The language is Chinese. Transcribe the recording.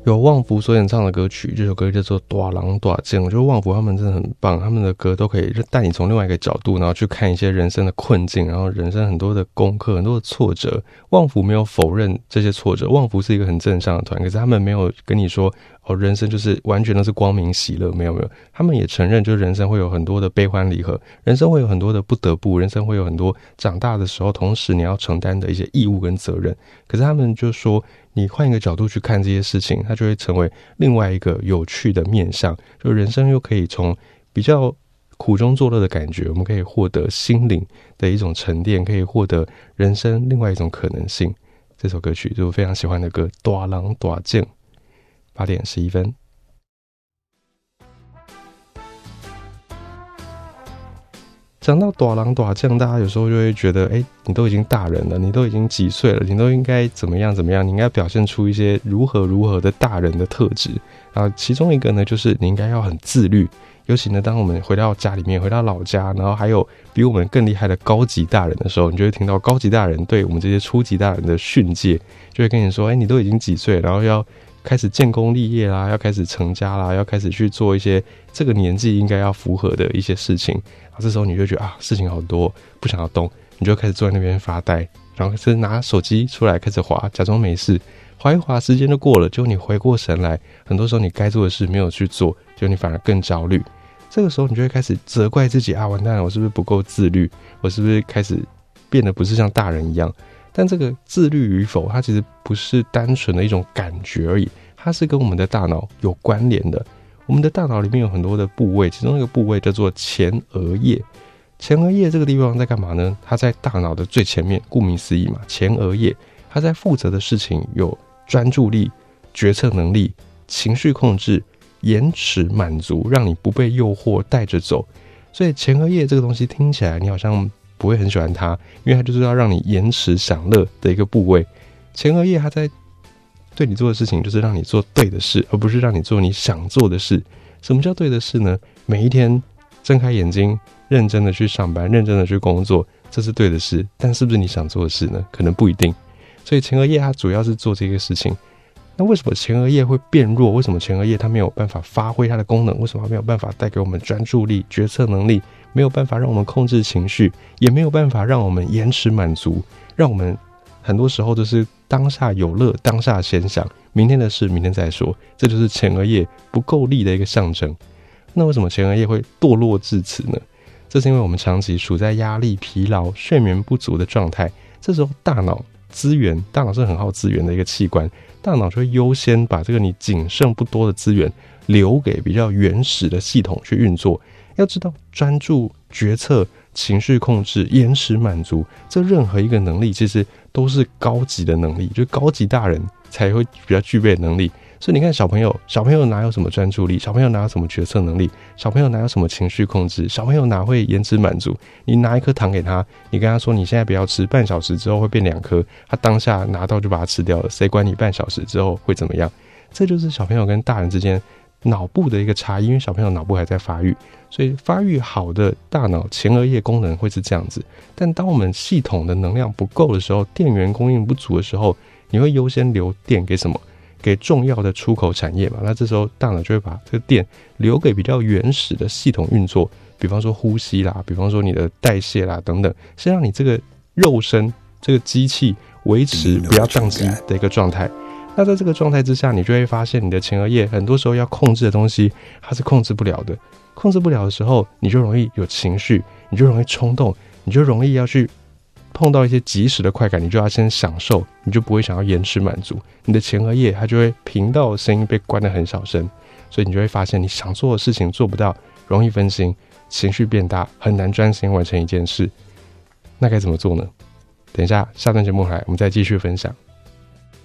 由旺福所演唱的歌曲，这首歌叫做《大人大将》。我觉得旺福他们真的很棒，他们的歌都可以带你从另外一个角度，然后去看一些人生的困境，然后人生很多的功课，很多的挫折。旺福没有否认这些挫折，旺福是一个很正向的团，可是他们没有跟你说人生就是完全都是光明喜乐，没有，他们也承认，就是人生会有很多的悲欢离合，人生会有很多的不得不，人生会有很多长大的时候，同时你要承担的一些义务跟责任。可是他们就说，你换一个角度去看这些事情，它就会成为另外一个有趣的面向，就人生又可以从比较苦中作乐的感觉，我们可以获得心灵的一种沉淀，可以获得人生另外一种可能性。这首歌曲是我非常喜欢的歌，大人大将。8点11分。讲到大人大将，大家有时候就会觉得，你都已经大人了，你都已经几岁了，你都应该怎么样怎么样，你应该表现出一些如何的大人的特质。然后其中一个呢，就是你应该要很自律。尤其呢，当我们回到家里面，回到老家，然后还有比我们更厉害的高级大人的时候，你就会听到高级大人对我们这些初级大人的训诫，就会跟你说，你都已经几岁，然后要开始建功立业啦，要开始成家啦，要开始去做一些这个年纪应该要符合的一些事情。这时候你就觉得事情好多，不想要动，你就开始坐在那边发呆，然后是拿手机出来开始滑，假装没事，滑一滑时间就过了，结果你回过神来，很多时候你该做的事没有去做，结果你反而更焦虑。这个时候你就会开始责怪自己完蛋了，我是不是不够自律，我是不是开始变得不是像大人一样。但这个自律与否，它其实不是单纯的一种感觉而已，它是跟我们的大脑有关联的。我们的大脑里面有很多的部位，其中一个部位叫做前额叶。前额叶这个地方在干嘛呢？它在大脑的最前面，顾名思义嘛，前额叶它在负责的事情有专注力、决策能力、情绪控制、延迟满足，让你不被诱惑带着走。所以前额叶这个东西听起来你好像不会很喜欢它，因为它就是要让你延迟享乐的一个部位。前额叶它在对你做的事情就是让你做对的事，而不是让你做你想做的事。什么叫对的事呢？每一天睁开眼睛，认真的去上班，认真的去工作，这是对的事。但是不是你想做的事呢？可能不一定。所以前额叶它主要是做这个事情。那为什么前额叶会变弱？为什么前额叶它没有办法发挥它的功能？为什么它没有办法带给我们专注力、决策能力？没有办法让我们控制情绪，也没有办法让我们延迟满足，让我们很多时候都是当下有乐，当下先想，明天的事明天再说。这就是前额叶不够力的一个象征。那为什么前额叶会堕落至此呢？这是因为我们长期处在压力、疲劳、睡眠不足的状态，这时候大脑是很耗资源的一个器官，大脑就会优先把这个你仅剩不多的资源留给比较原始的系统去运作。要知道，专注、决策、情绪控制、延迟满足，这任何一个能力其实都是高级的能力，就是高级大人才会比较具备的能力。所以你看小朋友哪有什么专注力，小朋友哪有什么决策能力，小朋友哪有什么情绪控制，小朋友哪会延迟满足。你拿一颗糖给他，你跟他说你现在不要吃，半小时之后会变2颗，他当下拿到就把它吃掉了，谁管你半小时之后会怎么样。这就是小朋友跟大人之间脑部的一个差异，因为小朋友脑部还在发育，所以发育好的大脑前额叶功能会是这样子。但当我们系统的能量不够的时候，电源供应不足的时候，你会优先留电给什么？给重要的出口产业嘛。那这时候大脑就会把这个电留给比较原始的系统运作，比方说呼吸啦，比方说你的代谢啦等等，是让你这个肉身这个机器维持不要宕机的一个状态。那在这个状态之下，你就会发现你的前额叶很多时候要控制的东西它是控制不了的。控制不了的时候，你就容易有情绪，你就容易冲动，你就容易要去碰到一些即时的快感，你就要先享受，你就不会想要延迟满足。你的前额叶它就会频道的声音被关得很小声，所以你就会发现你想做的事情做不到，容易分心，情绪变大，很难专心完成一件事。那该怎么做呢？等一下下段节目来我们再继续分享。